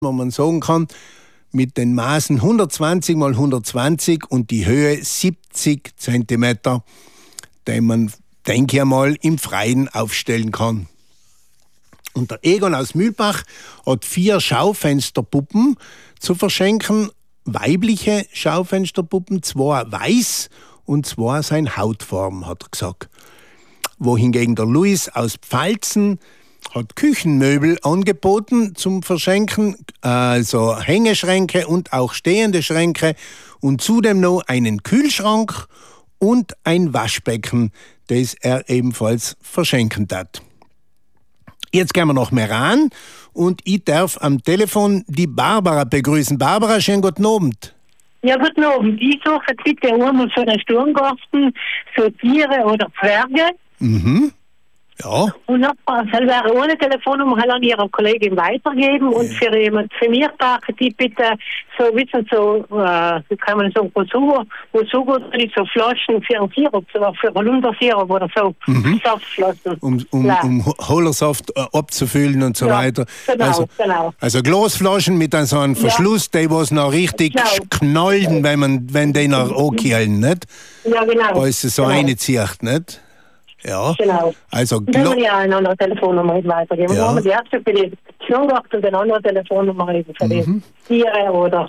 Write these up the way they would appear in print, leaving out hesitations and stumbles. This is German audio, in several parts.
wo man sagen kann, mit den Maßen 120 mal 120 und die Höhe 70 Zentimeter, den man, denke ich mal, im Freien aufstellen kann. Und der Egon aus Mühlbach hat 4 Schaufensterpuppen zu verschenken, weibliche Schaufensterpuppen, 2 weiß und 2 seine Hautform, hat er gesagt. Wohingegen der Luis aus Pfalzen hat Küchenmöbel angeboten zum Verschenken, also Hängeschränke und auch stehende Schränke und zudem noch einen Kühlschrank und ein Waschbecken, das er ebenfalls verschenken hat. Jetzt gehen wir nach Meran und ich darf am Telefon die Barbara begrüßen. Barbara, schönen guten Abend. Ja, guten Abend. Ich suche bitte einmal für den Sturmgarten so Tiere oder Zwerge. Mhm. Ja. Und noch selber ohne Telefonnummer halt an Ihrer Kollegin weitergeben. Und für jemand für mich brauche die bitte so, wissen so, wie kann man sagen, wozu gut nicht so Flaschen für einen Sirup, so für Holundersirup oder so, Saftflaschen. Um Hollersaft abzufüllen und so weiter. Genau, genau. Also Glasflaschen mit so einem Verschluss, die was noch richtig knallen, wenn die noch ankehlen, nicht? Ja, genau. Weil es so reinzieht, nicht? Ja, genau. Also dann kann ich ja eine andere Telefonnummer weitergeben. Ja. Die erste für die Sturmgarten und eine andere Telefonnummer für die Tiere oder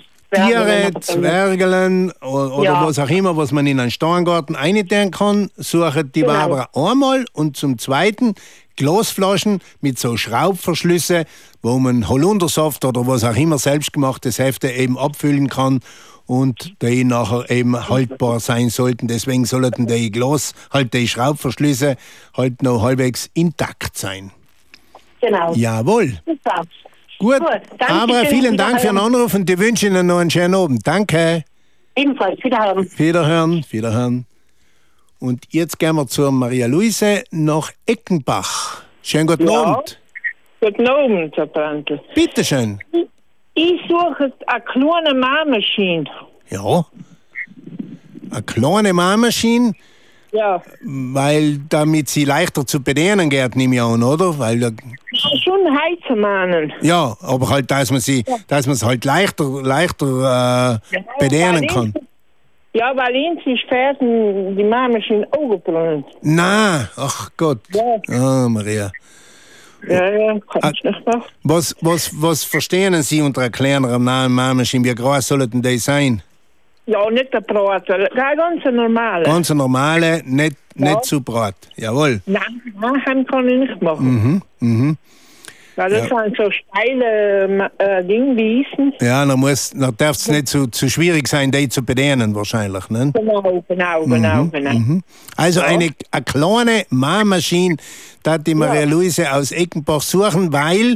Zwergelen oder was auch immer, was man in einen Sturmgarten eintun kann, sucht die Barbara einmal und zum Zweiten Glasflaschen mit so Schraubverschlüsse, wo man Holundersaft oder was auch immer selbstgemachtes Hefte eben abfüllen kann und die nachher eben haltbar sein sollten. Deswegen sollten die Schraubverschlüsse halt noch halbwegs intakt sein. Genau. Jawohl. Super. Gut. Aber vielen Dank für den Anruf und ich wünsche Ihnen noch einen schönen Abend. Danke. Ebenfalls. Wiederhören. Wiederhören. Und jetzt gehen wir zur Maria Luise nach Eckenbach. Schönen guten Abend. Guten Abend, Herr Brandl. Bitte schön. Ich suche eine kleine Mahnmaschine. Ja. Eine kleine Mahnmaschine? Ja. Weil damit sie leichter zu bedienen geht, nehme ich an, oder? Weil schon heizen mahnen. Ja, aber halt, dass man sie halt leichter bedienen kann. Ja, weil uns ist Fersen die Mahnmaschine angebrannt. Na, ach Gott. Ja. Oh, Maria. Ja, kann ich nicht machen. Was verstehen Sie unter einer kleineren Mahnmaschine? Wie groß sollten die sein? Ja, nicht der Brat, ganz normale. Ganz normale, nicht zu Brat. Jawohl. Nein, kann ich nicht machen. Weil das sind so steile Dingwiesen. Ja, dann darf es nicht zu schwierig sein, die zu bedienen wahrscheinlich, ne? Genau. Also eine kleine Mahnmaschine, da die Maria Luise aus Eckenbach suchen, weil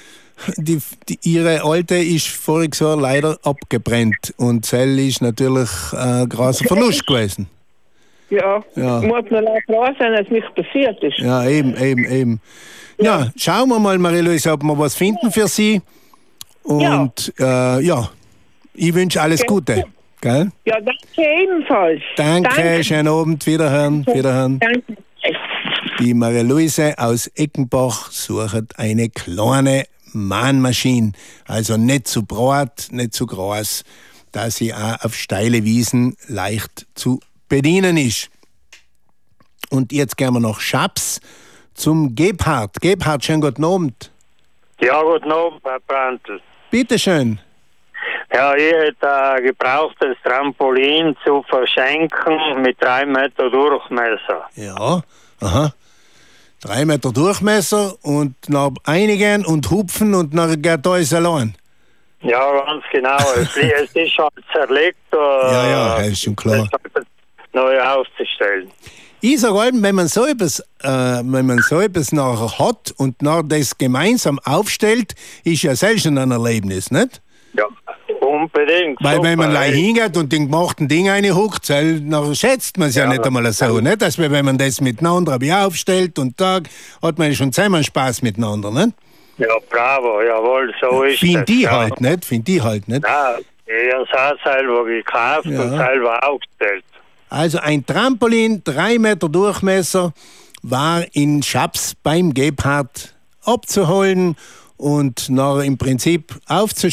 ihre alte ist voriges Jahr leider abgebrannt und Zell ist natürlich ein großer Verlust gewesen. Ja. Muss man auch klar sein, dass nichts passiert ist. Ja, eben. Ja, schauen wir mal, Marie-Louise, ob wir was finden für Sie. Und ich wünsche alles Gute. Gell? Ja, danke ebenfalls. Danke, schönen Abend, wiederhören. Danke. Die Marie-Louise aus Eckenbach sucht eine kleine Mahnmaschine. Also nicht zu breit, nicht zu groß, da sie auch auf steile Wiesen leicht zu bedienen ist. Und jetzt gehen wir nach Schaps zum Gebhard. Gebhard, schönen guten Abend. Ja, guten Abend, Herr Brandl. Bitte schön. Ja, ich hätte ein gebrauchtes Trampolin zu verschenken mit 3 Meter Durchmesser. Ja, aha. 3 Meter Durchmesser und nach einigen und hupfen und nach geht alles allein. Ja, ganz genau. Es ist schon zerlegt. Ja, ist schon klar. Neu aufzustellen. Ich sage allem, wenn man so etwas nachher hat und nachher das gemeinsam aufstellt, ist ja selbst ein Erlebnis, nicht? Ja, unbedingt. Weil wenn man gleich hingeht und den gemachten Ding reinhuckt, dann schätzt man es ja nicht einmal so, nicht? Dass wenn man das miteinander aufstellt und da hat man schon zusammen Spaß miteinander, nicht? Ja, bravo, jawohl, so ist es. Finde ich halt nicht. Ja, ich habe es selber gekauft und selber aufgestellt. Also ein Trampolin, 3 Meter Durchmesser, war in Schaps beim Gebhard abzuholen und nachher im Prinzip aufzustellen.